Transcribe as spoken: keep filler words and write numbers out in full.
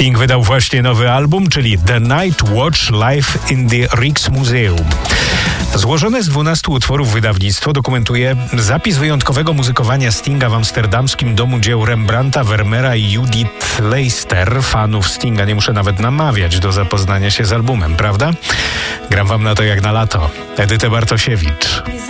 Sting wydał właśnie nowy album, czyli The Night Watch Live in the Rijksmuseum. Złożone z dwunastu utworów wydawnictwo dokumentuje zapis wyjątkowego muzykowania Stinga w amsterdamskim domu dzieł Rembrandta, Vermeera i Judith Leister. Fanów Stinga nie muszę nawet namawiać do zapoznania się z albumem, prawda? Gram wam na to jak na lato. Edyta Bartosiewicz.